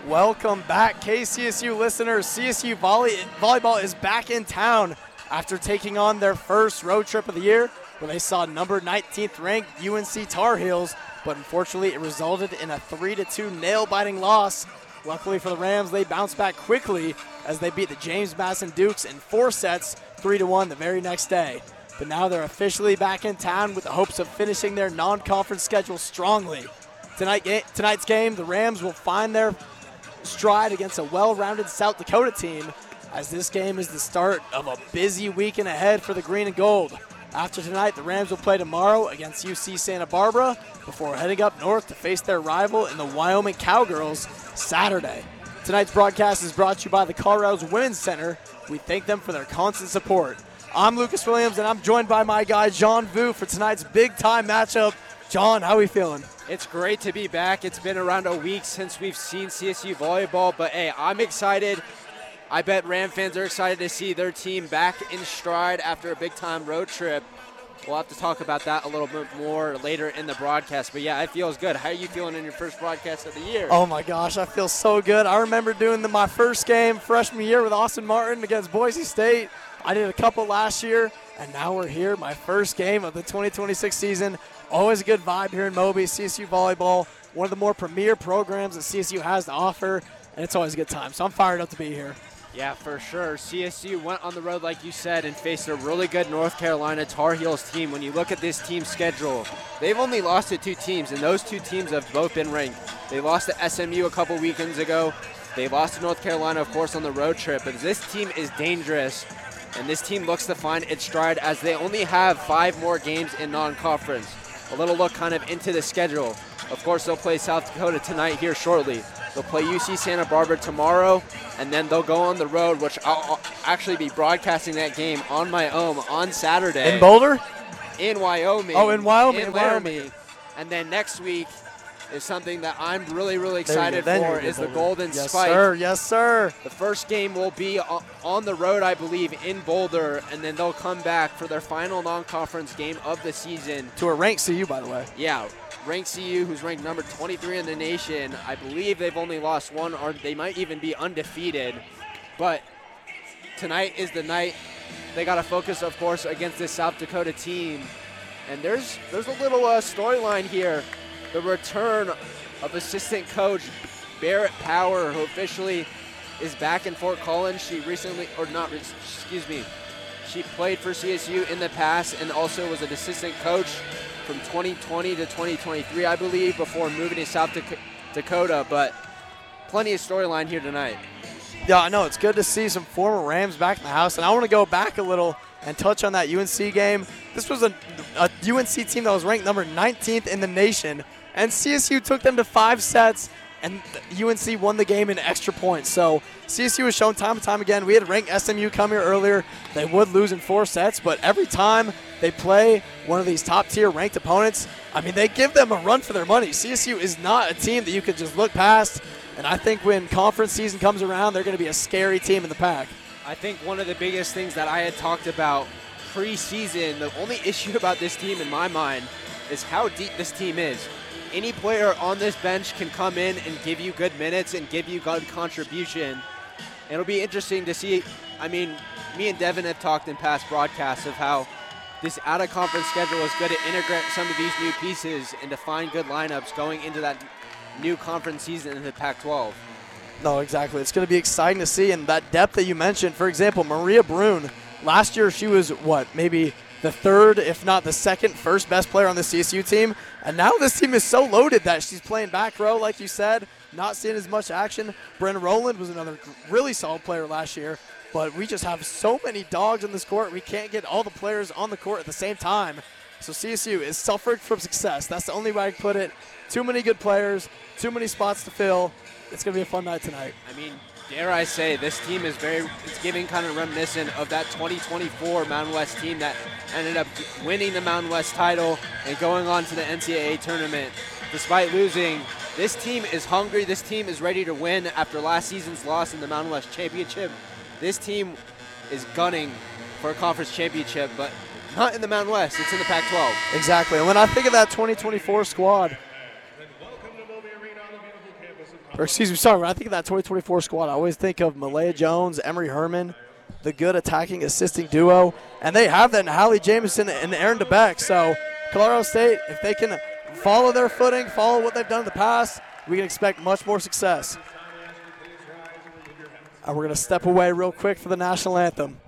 Welcome back, KCSU listeners. CSU Volleyball is back in town after taking on their first road trip of the year, where they saw number 19th ranked UNC Tar Heels, but unfortunately it resulted in a 3-2 nail-biting loss. Luckily for the Rams, they bounced back quickly as they beat the James Madison Dukes in 4 sets, 3-1 the very next day. But now they're officially back in town with the hopes of finishing their non-conference schedule strongly. Tonight's game, the Rams will find their stride against a well-rounded South Dakota team, as this game is the start of a busy weekend ahead for the green and gold. After tonight, the Rams will play tomorrow against UC Santa Barbara before heading up north to face their rival in the Wyoming Cowgirls Saturday. Tonight's broadcast is brought to you by the Colorado's Women's Center. We thank them for their constant support. I'm Lucas Williams, and I'm joined by my guy, John Vu, for tonight's big-time matchup. John, how are we feeling? It's great to be back. It's been around a week since we've seen CSU volleyball, but hey, I'm excited. I bet Ram fans are excited to see their team back in stride after a big-time road trip. We'll have to talk about that a little bit more later in the broadcast, but yeah, it feels good. How are you feeling in your first broadcast of the year? Oh my gosh, I feel so good. I remember doing my first game freshman year with Austin Martin against Boise State. I did a couple last year, and now we're here, my first game of the 2026 season. Always a good vibe here in Moby. CSU Volleyball, one of the more premier programs that CSU has to offer, and it's always a good time. So I'm fired up to be here. Yeah, for sure. CSU went on the road, like you said, and faced a really good North Carolina Tar Heels team. When you look at this team's schedule, they've only lost to 2 teams, and those 2 teams have both been ranked. They lost to SMU a couple weekends ago. They lost to North Carolina, of course, on the road trip. But this team is dangerous, and this team looks to find its stride as they only have 5 more games in non-conference. A little look kind of into the schedule. Of course, they'll play South Dakota tonight here shortly. They'll play UC Santa Barbara tomorrow, and then they'll go on the road, which I'll actually be broadcasting that game on my own on Saturday. In Boulder? In Wyoming. Oh, in Wyoming. In Laramie. And then next week is something that I'm really, really excited for is the Golden Spike. Yes, sir. Yes, sir. The first game will be on the road, I believe, in Boulder, and then they'll come back for their final non-conference game of the season. To a ranked CU, by the way. Yeah, ranked CU, who's ranked number 23 in the nation. I believe they've only lost 1, or they might even be undefeated. But tonight is the night. They got to focus, of course, against this South Dakota team. And there's a little storyline here. The return of assistant coach Barrett Power, who officially is back in Fort Collins. She played for CSU in the past and also was an assistant coach from 2020 to 2023, I believe, before moving to South Dakota. But plenty of storyline here tonight. Yeah, I know. It's good to see some former Rams back in the house. And I want to go back a little and touch on that UNC game. This was a UNC team that was ranked number 19th in the nation. And CSU took them to 5 sets, and UNC won the game in extra points. So CSU has shown time and time again. We had ranked SMU come here earlier. They would lose in 4 sets, but every time they play one of these top-tier ranked opponents, I mean, they give them a run for their money. CSU is not a team that you could just look past, and I think when conference season comes around, they're going to be a scary team in the pack. I think one of the biggest things that I had talked about preseason, the only issue about this team in my mind is how deep this team is. Any player on this bench can come in and give you good minutes and give you good contribution. It'll be interesting to see. I mean, me and Devin have talked in past broadcasts of how this out-of-conference schedule is good to integrate some of these new pieces and to find good lineups going into that new conference season in the Pac-12. No, exactly. It's going to be exciting to see. And that depth that you mentioned, for example, Maria Brune, last year she was, maybe the 3rd, if not the 2nd, first best player on the CSU team. And now this team is so loaded that she's playing back row, like you said, not seeing as much action. Brenna Rowland was another really solid player last year. But we just have so many dogs in this court. We can't get all the players on the court at the same time. So CSU is suffering from success. That's the only way I can put it. Too many good players, too many spots to fill. It's going to be a fun night tonight. I mean, dare I say, this team is it's giving kind of reminiscent of that 2024 Mountain West team that ended up winning the Mountain West title and going on to the NCAA tournament. Despite losing, this team is hungry. This team is ready to win after last season's loss in the Mountain West championship. This team is gunning for a conference championship, but not in the Mountain West. It's in the Pac-12. Exactly. And when I think of that 2024 squad, or excuse me, sorry, when I think of that 2024 squad, I always think of Malaya Jones, Emery Herman, the good attacking, assisting duo, and they have that in Hallie Jameson and Aaron DeBeck. So Colorado State, if they can follow their footing, follow what they've done in the past, we can expect much more success. And we're going to step away real quick for the national anthem.